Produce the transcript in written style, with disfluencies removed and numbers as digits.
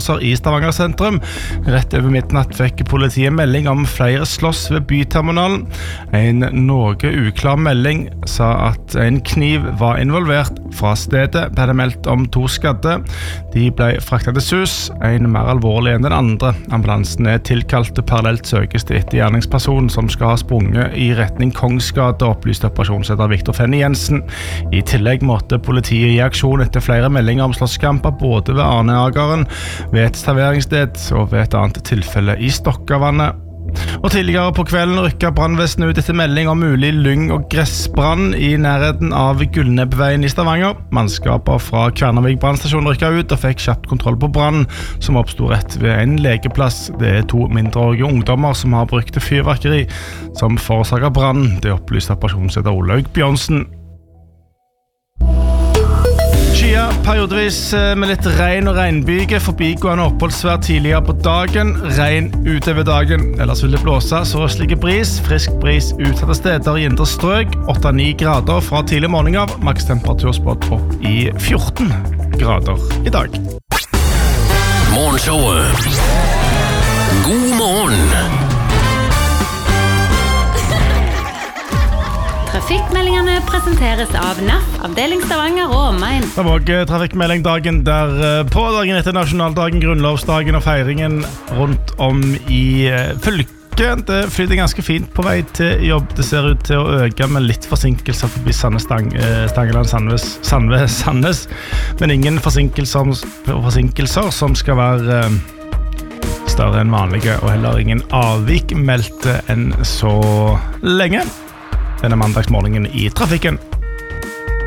slåsskampanjer i Stavanger sentrum. Rett over midnatt fikk politiet melding om flere slåss ved byterminalen. En noe uklar melding sa at en kniv var involvert. Fra stedet ble det meldt om 2 skadde. De ble fraktet til SUS, en mer alvorlig enn den andre. Ambulansen tilkalt parallelt søkes det etter gjerningspersonen som skal ha sprunget i retning Kongsgade, opplyste operasjonsleder Victor Fenny Jensen. I tillegg måtte politiet i aksjon etter flere meldinger om slåsskamper både ved Arneageren, ved et serveringssted og ved et annet tilfelle i Stokkavannet. Og tidligere på kvelden rykket brannvesenet ut etter melding om mulig lyng- og gressbrann i nærheten av Gullnebbveien i Stavanger. Mannskaper fra Kværnervik brannstasjon rykket ut og fikk kjapt kontroll på brann, som oppstod rett ved en legeplass. Det 2 mindreårige ungdommer som har brukt fyrverkeri som forårsaket brann. Det opplyste operasjonsleder Olaug Bjørnsen. Skia, periodevis med litt regn og regnbyge, forbigående oppholdsvær tidligere på dagen, regn utover dagen, ellers vil det blåse, så slik bris, frisk bris utsatte steder i indre strøk, 8-9 grader fra tidlig morgen av, makstemperatur spådd opp i 14 grader i dag. Morgenshowet. God morgen. Trafikkmeldingene presenteres av NAF, avdeling Stavanger og omegn. Det var også trafikkmeldingdagen der på dagen etter nasjonaldagen, grunnlovsdagen og feiringen rundt om i fylket. Det flyter ganske fint på vei til jobb. Det ser ut til å øke med litt forsinkelser forbi Stangeland-Sandnes, men ingen forsinkelser som skal være større enn vanlige, og heller ingen avvik meldte enn så lenge denne mandagsmorgenen i trafikken.